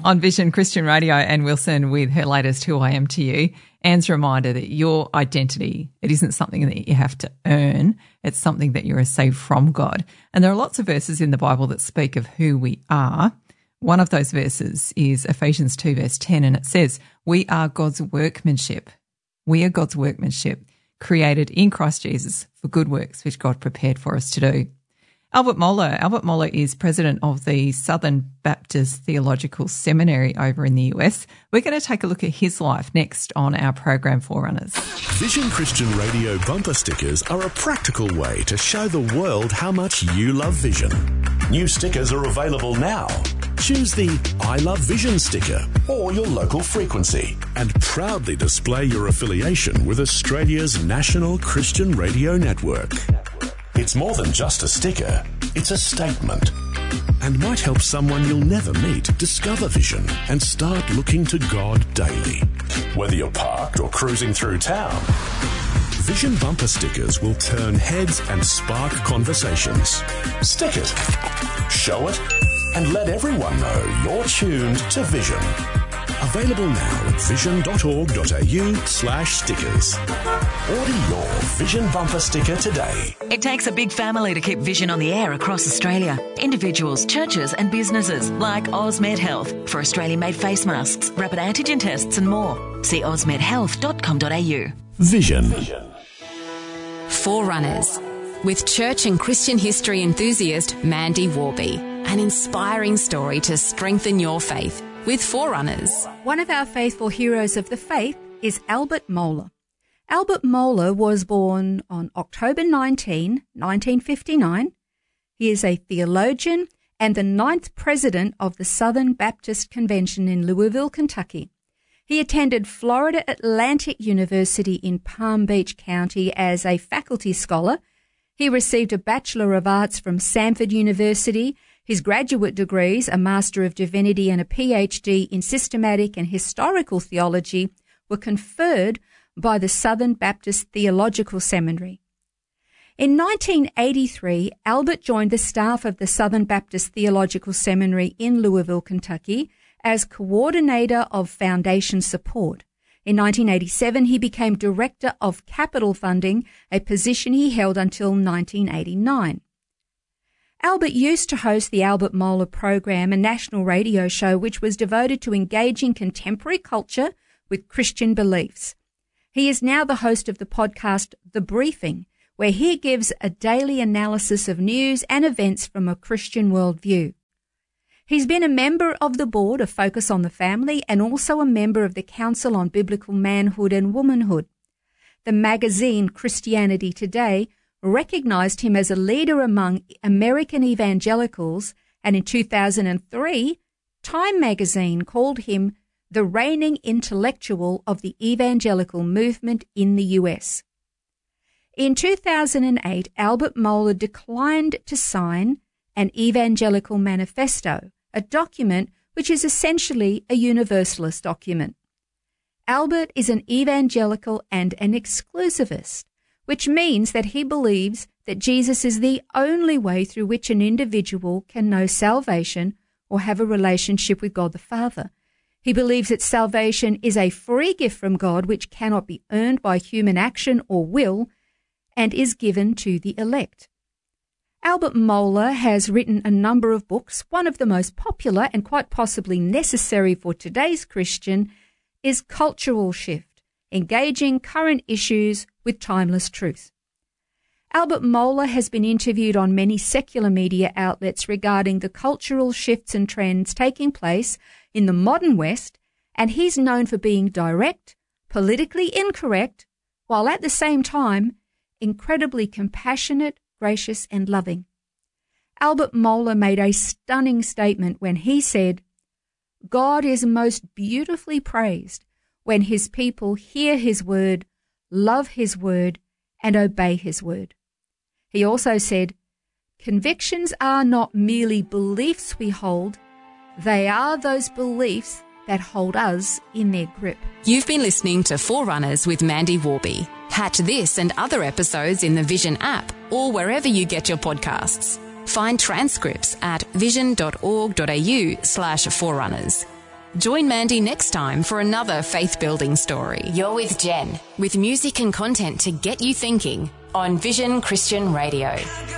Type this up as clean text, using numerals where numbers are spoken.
On Vision Christian Radio, Anne Wilson with her latest Who I Am to You. Anne's reminder that your identity, it isn't something that you have to earn. It's something that you receive from God. And there are lots of verses in the Bible that speak of who we are. One of those verses is Ephesians 2 verse 10, and it says, we are God's workmanship. We are God's workmanship, created in Christ Jesus for good works, which God prepared for us to do. Albert Mohler is president of the Southern Baptist Theological Seminary over in the US. We're going to take a look at his life next on our program Forerunners. Vision Christian Radio bumper stickers are a practical way to show the world how much you love Vision. New stickers are available now. Choose the I Love Vision sticker or your local frequency and proudly display your affiliation with Australia's national Christian radio network. It's more than just a sticker, it's a statement. And might help someone you'll never meet discover Vision and start looking to God daily. Whether you're parked or cruising through town, Vision bumper stickers will turn heads and spark conversations. Stick it, show it, and let everyone know you're tuned to Vision. Available now at vision.org.au/stickers. Order your Vision bumper sticker today. It takes a big family to keep Vision on the air across Australia. Individuals, churches and businesses like Osmed Health for Australian-made face masks, rapid antigen tests and more. See osmedhealth.com.au. Vision. Forerunners with church and Christian history enthusiast Mandy Warby. An inspiring story to strengthen your faith with Forerunners. One of our faithful heroes of the faith is Albert Mohler. Albert Mohler was born on October 19, 1959. He is a theologian and the 9th president of the Southern Baptist Convention in Louisville, Kentucky. He attended Florida Atlantic University in Palm Beach County as a faculty scholar. He received a Bachelor of Arts from Samford University. His graduate degrees, a Master of Divinity and a PhD in Systematic and Historical Theology, were conferred by the Southern Baptist Theological Seminary. In 1983, Albert joined the staff of the Southern Baptist Theological Seminary in Louisville, Kentucky, as coordinator of foundation support. In 1987, he became Director of Capital Funding, a position he held until 1989. Albert used to host the Albert Mohler program, a national radio show which was devoted to engaging contemporary culture with Christian beliefs. He is now the host of the podcast The Briefing, where he gives a daily analysis of news and events from a Christian worldview. He's been a member of the board of Focus on the Family and also a member of the Council on Biblical Manhood and Womanhood. The magazine Christianity Today recognized him as a leader among American evangelicals, and in 2003, Time magazine called him the reigning intellectual of the evangelical movement in the U.S. In 2008, Albert Mohler declined to sign an evangelical manifesto, a document which is essentially a universalist document. Albert is an evangelical and an exclusivist, which means that he believes that Jesus is the only way through which an individual can know salvation or have a relationship with God the Father. He believes that salvation is a free gift from God which cannot be earned by human action or will and is given to the elect. Albert Mohler has written a number of books. One of the most popular and quite possibly necessary for today's Christian is Cultural Shift, Engaging Current Issues with Timeless Truth. Albert Mohler has been interviewed on many secular media outlets regarding the cultural shifts and trends taking place in the modern West, and he's known for being direct, politically incorrect, while at the same time incredibly compassionate, gracious and loving. Albert Mohler made a stunning statement when he said, "God is most beautifully praised when his people hear his word, love his word, and obey his word." He also said, "Convictions are not merely beliefs we hold, they are those beliefs that hold us in their grip." You've been listening to Forerunners with Mandy Warby. Catch this and other episodes in the Vision app or wherever you get your podcasts. Find transcripts at vision.org.au/forerunners. Join Mandy next time for another faith-building story. You're with Jen, with music and content to get you thinking on Vision Christian Radio.